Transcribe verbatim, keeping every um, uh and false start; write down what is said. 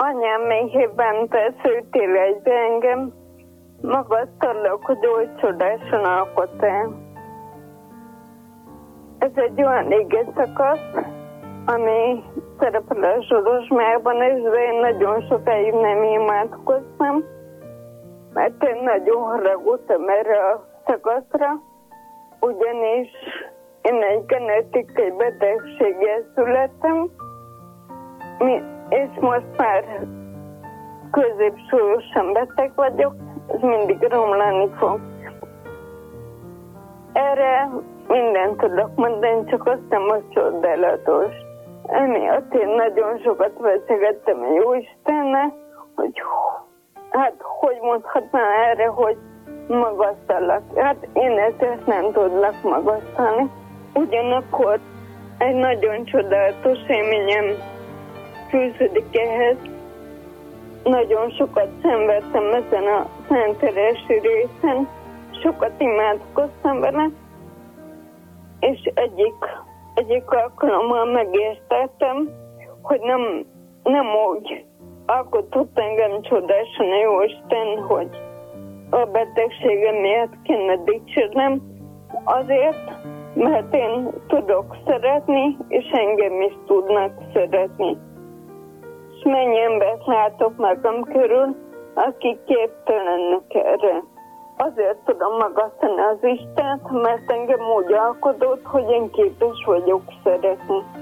anyám méhében szültél egybe engem, magasztalak, hogy oly csodásan alkottál. Ez egy olyan éges szakasz, ami szerepel a Zsorozsmában, és de én nagyon sokáig nem imádkoztam, mert én nagyon haragudtam erre a szakaszra, ugyanis én egy genetikai betegséggel születtem, és most már középsúlyosan beteg vagyok, ez mindig romlani fog. Erre mindent tudok mondani, csak azt nem a csodálatos. Emiatt én nagyon sokat veszegettem a Jóistennel, hogy hát hogy mondhatnám erre, hogy magasztalak. Hát én ezt nem tudlak magasztalni. Ugyanakkor egy nagyon csodálatos élményem fűződik ehhez. Nagyon sokat szenvedtem ezen a Szentteresi részen, sokat imádkoztam vele, és egyik, egyik alkalommal megértettem, hogy nem, nem úgy alkotott engem csodásan a Jóisten, hogy a betegségem miatt kéne dicsérnem, azért, mert én tudok szeretni, és engem is tudnak szeretni. És mennyi embert látok magam körül, akik képtelenek erre. Azért tudom magasztani az Istent, mert engem úgy alkotott, hogy én képes vagyok szeretni.